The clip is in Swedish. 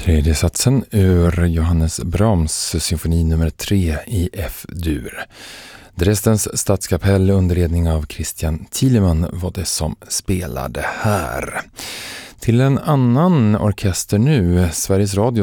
Tredje satsen ur Johannes Brahms symfoni nummer 3 i F-dur. Dresdens stadskapell under ledning av Christian Thielemann var det som spelade här. Till en annan orkester nu, Sveriges Radio